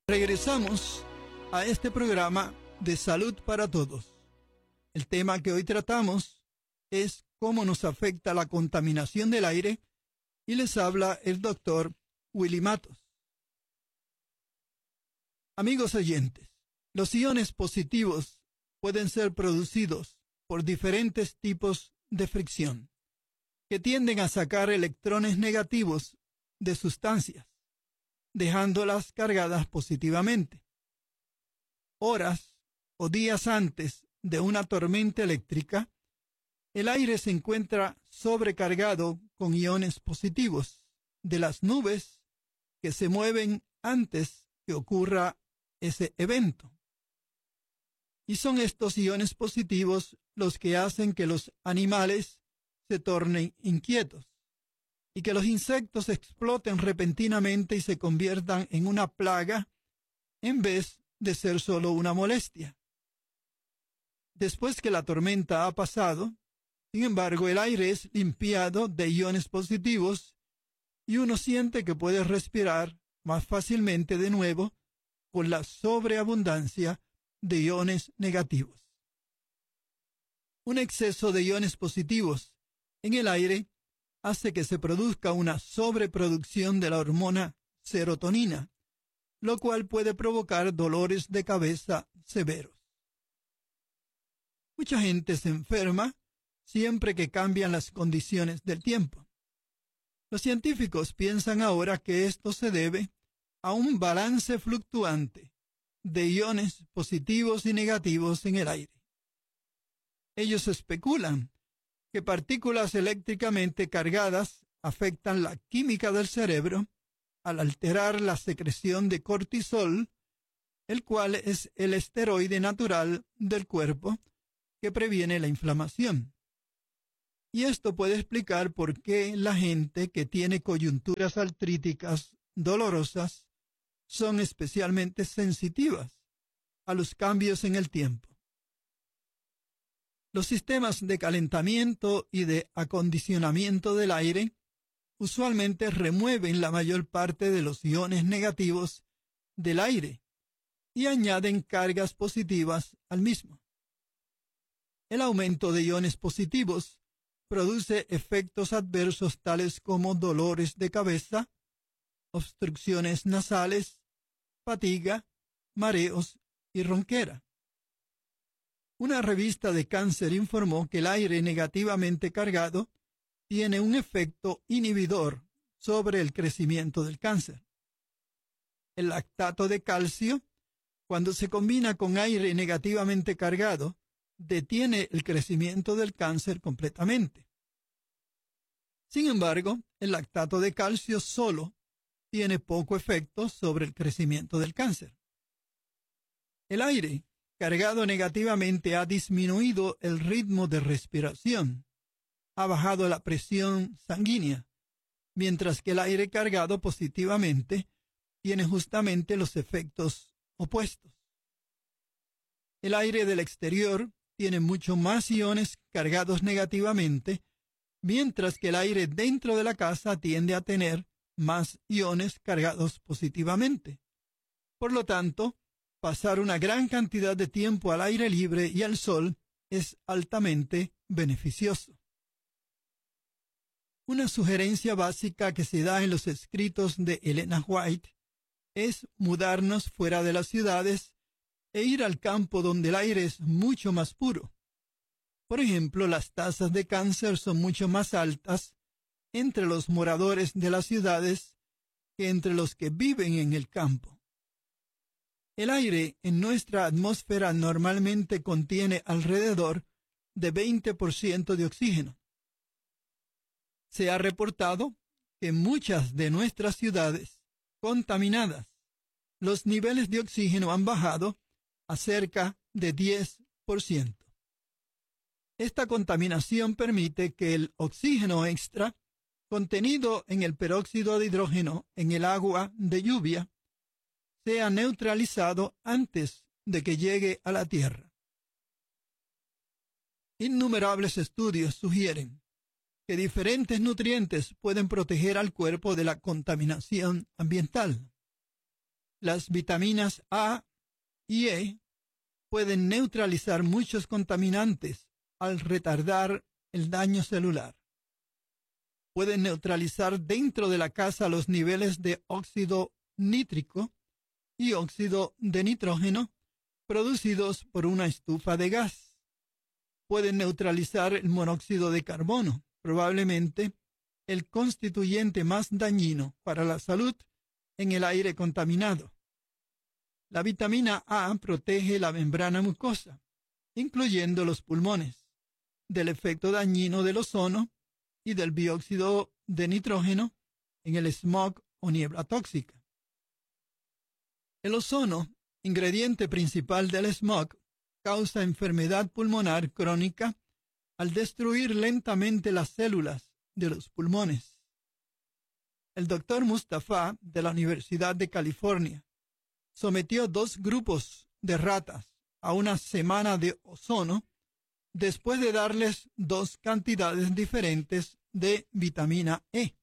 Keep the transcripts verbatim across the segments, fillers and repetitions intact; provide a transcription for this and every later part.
Regresamos a este programa de Salud para Todos. El tema que hoy tratamos es cómo nos afecta la contaminación del aire y les habla el doctor Willy Matos. Amigos oyentes, los iones positivos pueden ser producidos por diferentes tipos de fricción que tienden a sacar electrones negativos de sustancias, dejándolas cargadas positivamente. Horas o días antes de una tormenta eléctrica, el aire se encuentra sobrecargado con iones positivos de las nubes que se mueven antes que ocurra ese evento. Y son estos iones positivos los que hacen que los animales se tornen inquietos y que los insectos exploten repentinamente y se conviertan en una plaga en vez de ser solo una molestia. Después que la tormenta ha pasado, sin embargo, el aire es limpiado de iones positivos y uno siente que puede respirar más fácilmente de nuevo con la sobreabundancia de iones negativos. Un exceso de iones positivos en el aire hace que se produzca una sobreproducción de la hormona serotonina, lo cual puede provocar dolores de cabeza severos. Mucha gente se enferma siempre que cambian las condiciones del tiempo. Los científicos piensan ahora que esto se debe a un balance fluctuante de iones positivos y negativos en el aire. Ellos especulan que partículas eléctricamente cargadas afectan la química del cerebro al alterar la secreción de cortisol, el cual es el esteroide natural del cuerpo que previene la inflamación. Y esto puede explicar por qué la gente que tiene coyunturas artríticas dolorosas son especialmente sensitivas a los cambios en el tiempo. Los sistemas de calentamiento y de acondicionamiento del aire usualmente remueven la mayor parte de los iones negativos del aire y añaden cargas positivas al mismo. El aumento de iones positivos produce efectos adversos tales como dolores de cabeza, obstrucciones nasales, fatiga, mareos y ronquera. Una revista de cáncer informó que el aire negativamente cargado tiene un efecto inhibidor sobre el crecimiento del cáncer. El lactato de calcio, cuando se combina con aire negativamente cargado, detiene el crecimiento del cáncer completamente. Sin embargo, el lactato de calcio solo tiene poco efecto sobre el crecimiento del cáncer. El aire cargado negativamente ha disminuido el ritmo de respiración, ha bajado la presión sanguínea, mientras que el aire cargado positivamente tiene justamente los efectos opuestos. El aire del exterior tiene mucho más iones cargados negativamente, mientras que el aire dentro de la casa tiende a tener más iones cargados positivamente. Por lo tanto, pasar una gran cantidad de tiempo al aire libre y al sol es altamente beneficioso. Una sugerencia básica que se da en los escritos de Elena White es mudarnos fuera de las ciudades e ir al campo donde el aire es mucho más puro. Por ejemplo, las tasas de cáncer son mucho más altas entre los moradores de las ciudades que entre los que viven en el campo. El aire en nuestra atmósfera normalmente contiene alrededor de veinte por ciento de oxígeno. Se ha reportado que en muchas de nuestras ciudades contaminadas, los niveles de oxígeno han bajado a cerca de diez por ciento. Esta contaminación permite que el oxígeno extra contenido en el peróxido de hidrógeno en el agua de lluvia sea neutralizado antes de que llegue a la Tierra. Innumerables estudios sugieren que diferentes nutrientes pueden proteger al cuerpo de la contaminación ambiental. Las vitaminas A y E pueden neutralizar muchos contaminantes al retardar el daño celular. Pueden neutralizar dentro de la casa los niveles de óxido nítrico y óxido de nitrógeno producidos por una estufa de gas. Pueden neutralizar el monóxido de carbono, probablemente el constituyente más dañino para la salud en el aire contaminado. La vitamina A protege la membrana mucosa, incluyendo los pulmones, del efecto dañino del ozono y del dióxido de nitrógeno en el smog o niebla tóxica. El ozono, ingrediente principal del smog, causa enfermedad pulmonar crónica al destruir lentamente las células de los pulmones. El doctor Mustafa, de la Universidad de California, sometió dos grupos de ratas a una semana de ozono después de darles dos cantidades diferentes de vitamina E.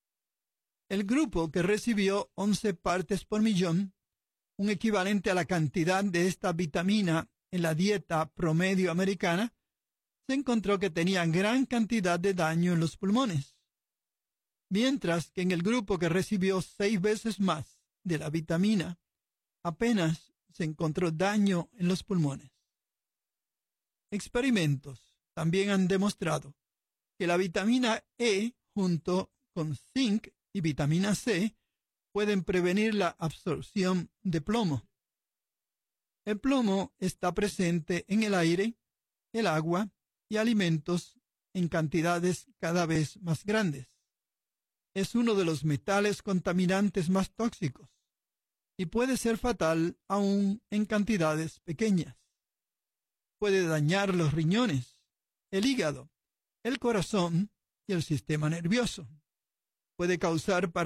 El grupo que recibió once partes por millón, un equivalente a la cantidad de esta vitamina en la dieta promedio americana, se encontró que tenía gran cantidad de daño en los pulmones, mientras que en el grupo que recibió seis veces más de la vitamina, apenas se encontró daño en los pulmones. Experimentos también han demostrado que la vitamina E junto con zinc y vitamina C pueden prevenir la absorción de plomo. El plomo está presente en el aire, el agua y alimentos en cantidades cada vez más grandes. Es uno de los metales contaminantes más tóxicos y puede ser fatal aún en cantidades pequeñas. Puede dañar los riñones, el hígado, el corazón y el sistema nervioso. Puede causar